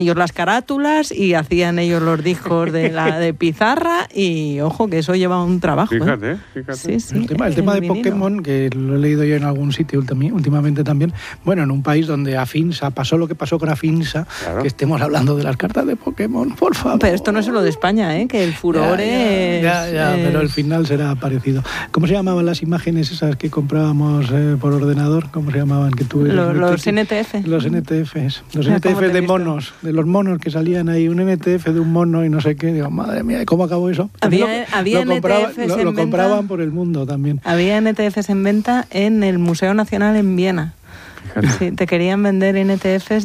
ellos las carátulas y hacían ellos los discos de pizarra y ojo que eso lleva un trabajo. Fíjate. Sí. El tema de Pokémon, que lo he leído yo en algún sitio últimamente también, bueno, en un país donde Afinsa pasó lo que pasó con Afinsa, claro, que estemos hablando de las cartas de Pokémon, por favor. Pero esto no es solo de España, que el furor es... pero el final será parecido. ¿Cómo se llamaban las imágenes esas que comprábamos por ordenador? ¿Cómo se llamaban? Que tú los NTF. Los NTFs. Los NTF de monos, de los monos que salían ahí, un NTF de un mono y no sé qué. Digo, madre mía, ¿cómo acabó eso? Había NTFs lo compraban por el mundo también. Había NTFs en venta en el Museo Nacional en Viena. Sí, te querían vender NTFs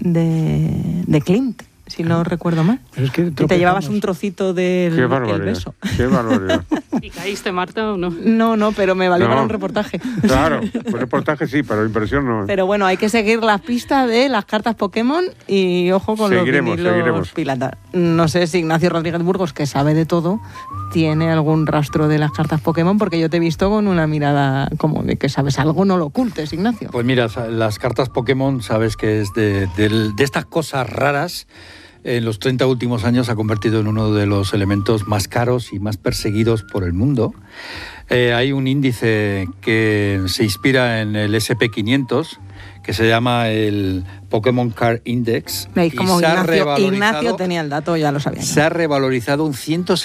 de Klimt, si no recuerdo mal. Pero es que te llevabas un trocito del beso. Qué barbaridad. ¿Y caíste, Marta, o no? No, pero me valió para un reportaje. Claro, un reportaje sí, pero impresión no. Pero bueno, hay que seguir las pistas de las cartas Pokémon y ojo con los vinilos pirata. No sé si Ignacio Rodríguez Burgos, que sabe de todo, tiene algún rastro de las cartas Pokémon, porque yo te he visto con una mirada como de que sabes algo, no lo ocultes, Ignacio. Pues mira, las cartas Pokémon, sabes que es de estas cosas raras. En los 30 últimos años se ha convertido en uno de los elementos más caros y más perseguidos por el mundo. Hay un índice que se inspira en el SP500, que se llama el Pokémon Card Index. ¿Veis cómo Ignacio tenía el dato? Ya lo sabía. Se ha revalorizado un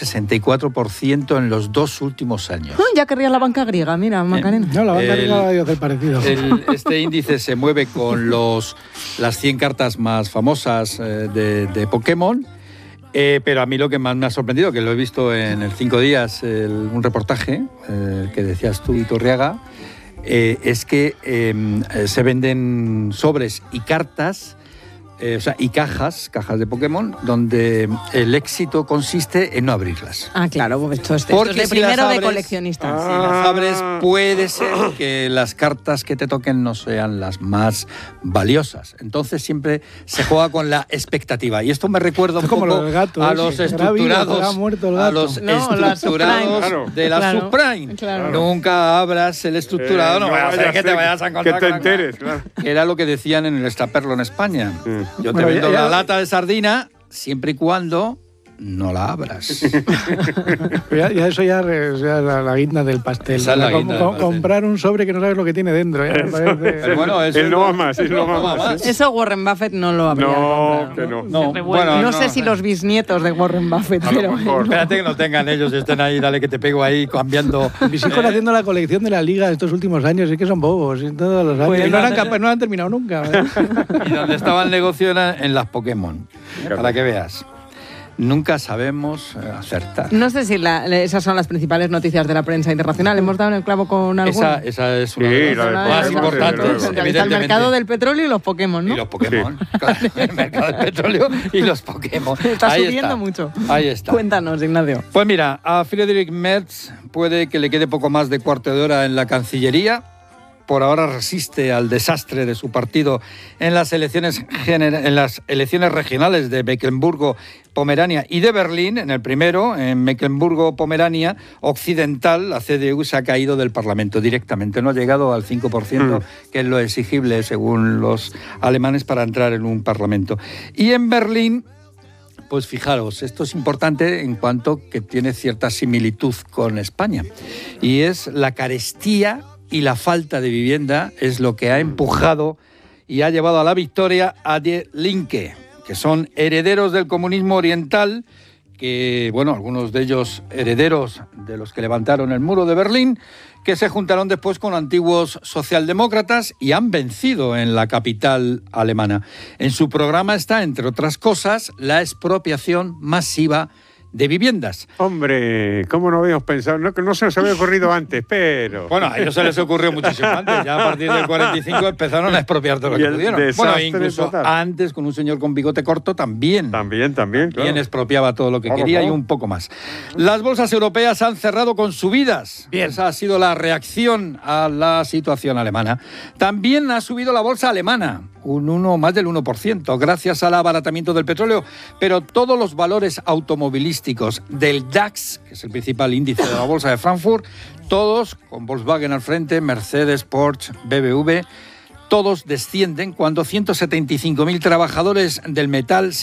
164% en los 2 últimos años. Ya querría la banca griega, mira, Macarena. No, la banca griega va a hacer parecido. Este índice se mueve con las 100 cartas más famosas de Pokémon. Pero a mí lo que más me ha sorprendido, que lo he visto en el 5 días, un reportaje que decías tú, Iturriaga, es que se venden sobres y cartas, y cajas de Pokémon, donde el éxito consiste en no abrirlas. Ah, claro, porque esto es de primero de coleccionistas. Si las abres, puede ser que las cartas que te toquen no sean las más valiosas. Entonces siempre se juega con la expectativa. Y esto me recuerda un poco a los estructurados, de la subprime. Claro. Nunca abras el estructurado, no vaya a ser que te vayas a encontrar. Que te enteres, claro. Era lo que decían en el extraperlo en España. Yo te vendo la lata de sardina siempre y cuando no la abras. Eso ya es la guinda del pastel. Esa es la guinda del pastel. Comprar un sobre que no sabes lo que tiene dentro. Pero bueno, eso no va más. Eso Warren Buffett no lo habría comprado. No sé si los bisnietos de Warren Buffett, pero... Espérate que no tengan ellos, estén ahí, dale que te pego ahí cambiando. Mis hijos haciendo la colección de la Liga estos últimos años, es que son bobos, todos los años. Pues no han terminado nunca. Y donde estaba el negocio era en las Pokémon, para que veas. Nunca sabemos acertar. No sé si esas son las principales noticias de la prensa internacional. ¿Hemos dado en el clavo con alguna? Esa es una de las más importantes. Está el mercado del petróleo y los Pokémon, ¿no? Y los Pokémon. Sí. Claro, el mercado del petróleo y los Pokémon. Está subiendo mucho. Ahí está. Cuéntanos, Ignacio. Pues mira, a Friedrich Merz puede que le quede poco más de cuarto de hora en la Cancillería. Por ahora resiste al desastre de su partido en las elecciones regionales de Mecklemburgo-Pomerania y de Berlín. En el primero, en Mecklemburgo-Pomerania Occidental, la CDU se ha caído del Parlamento directamente. No ha llegado al 5%, que es lo exigible según los alemanes para entrar en un Parlamento. Y en Berlín, pues fijaros, esto es importante en cuanto que tiene cierta similitud con España. Y es la carestía y la falta de vivienda es lo que ha empujado y ha llevado a la victoria a Die Linke, que son herederos del comunismo oriental, que, bueno, algunos de ellos herederos de los que levantaron el muro de Berlín, que se juntaron después con antiguos socialdemócratas y han vencido en la capital alemana. En su programa está, entre otras cosas, la expropiación masiva de viviendas. Hombre, ¿cómo no habíamos pensado? No se nos había ocurrido antes, pero... Bueno, a ellos se les ocurrió muchísimo antes. Ya a partir del 45 empezaron a expropiar todo lo que pudieron. Bueno, incluso total. Antes, con un señor con bigote corto, también. También, claro. Expropiaba todo lo que quería y un poco más. Las bolsas europeas han cerrado con subidas. Bien. Esa ha sido la reacción a la situación alemana. También ha subido la bolsa alemana, más del 1%, gracias al abaratamiento del petróleo, pero todos los valores automovilísticos del DAX, que es el principal índice de la bolsa de Frankfurt, todos con Volkswagen al frente, Mercedes, Porsche, BMW, todos descienden cuando 175.000 trabajadores del metal